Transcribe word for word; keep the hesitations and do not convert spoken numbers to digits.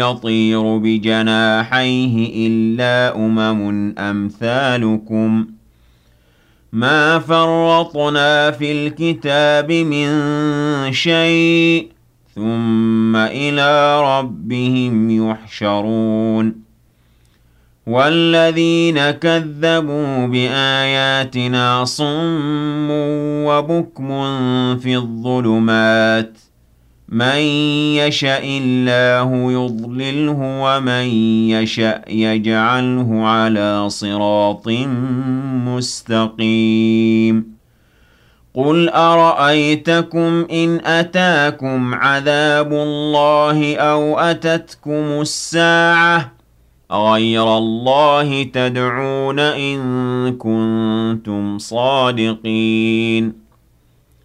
يطير بجناحيه إلا أمم أمثالكم ما فرطنا في الكتاب من شيء ثم إلى ربهم يحشرون والذين كذبوا بآياتنا صم وبكم في الظلمات من يشاء الله يضلله ومن يشاء يجعله على صراط مستقيم قل أرأيتكم إن أتاكم عذاب الله أو أتتكم الساعة غير الله تدعون إن كنتم صادقين